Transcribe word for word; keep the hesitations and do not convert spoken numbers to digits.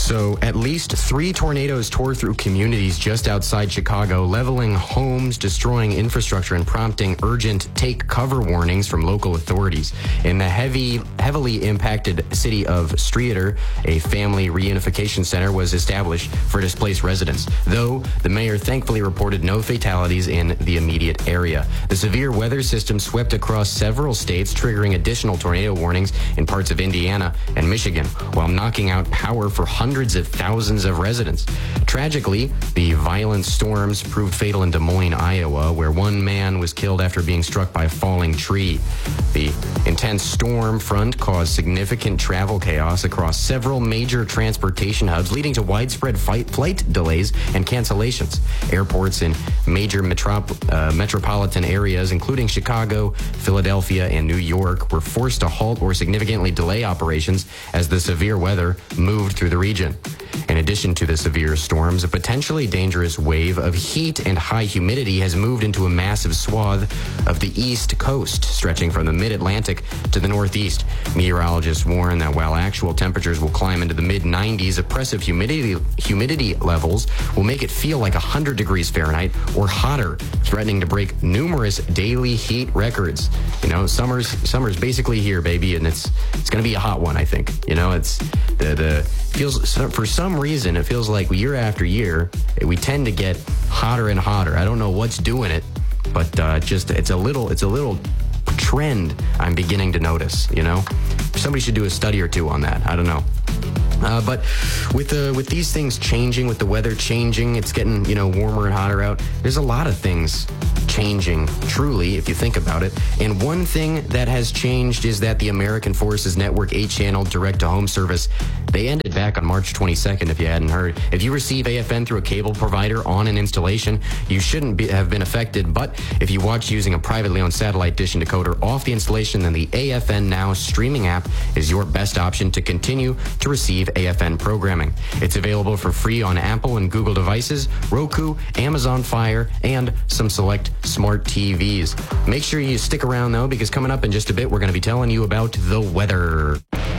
So at least three tornadoes tore through communities just outside Chicago, leveling homes, destroying infrastructure, and prompting urgent take cover warnings from local authorities. In the heavy, heavily impacted city of Streator, a family reunification center was established for displaced residents, though the mayor thankfully reported no fatalities in the immediate area. The severe weather system swept across several states, triggering additional tornado warnings in parts of Indiana and Michigan, while knocking out power for hundreds of thousands of residents. Tragically, the violent storms proved fatal in Des Moines, Iowa, where one man was killed after being struck by a falling tree. The intense storm front caused significant travel chaos across several major transportation hubs, leading to widespread fight, flight delays and cancellations. Airports in major metrop- uh, metropolitan areas, including Chicago, Philadelphia, and New York, were forced to halt or significantly delay operations as the severe weather moved through the region. In addition to the severe storms, a potentially dangerous wave of heat and high humidity has moved into a massive swath of the East Coast, stretching from the mid-Atlantic to the Northeast. Meteorologists warn that while actual temperatures will climb into the mid nineties, oppressive humidity humidity levels will make it feel like one hundred degrees Fahrenheit or hotter, threatening to break numerous daily heat records. You know, summer's summer's basically here, baby, and it's it's going to be a hot one, I think. You know, it's the the feels for some reason it feels like year after year we tend to get hotter and hotter. I don't know what's doing it, but uh, just it's a little it's a little trend I'm beginning to notice. You know, somebody should do a study or two on that. I don't know. Uh, but with the with these things changing, with the weather changing, it's getting, you know, warmer and hotter out. There's a lot of things changing, truly, if you think about it. And one thing that has changed is that the American Forces Network eight-channel direct-to-home service, they ended back on March twenty-second, if you hadn't heard. If you receive A F N through a cable provider on an installation, you shouldn't be, have been affected. But if you watch using a privately owned satellite dish and decoder off the installation, then the A F N Now streaming app is your best option to continue to receive A F N programming. It's available for free on Apple and Google devices, Roku, Amazon Fire, and some select smart T Vs. Make sure you stick around, though, because coming up in just a bit, we're going to be telling you about the weather.